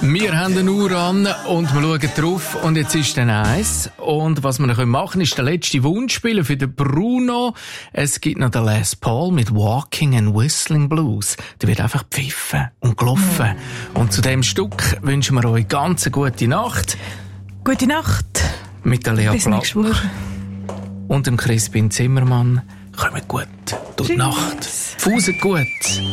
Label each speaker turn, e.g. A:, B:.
A: Wir haben eine Uhr an und wir schauen drauf und jetzt ist dann 1. Und was wir noch machen können, ist der letzte Wunschspieler für den Bruno. Es gibt noch den Les Paul mit Walking and Whistling Blues. Der wird einfach pfiffen und gelaufen. Und zu dem Stück wünschen wir euch ganz eine gute Nacht.
B: Gute Nacht.
A: Mit der Lea
B: Bis nächste
A: Plattner
B: Woche.
A: und dem Crispin Zimmermann. Kommt gut. Gute Nacht. Fuset gut.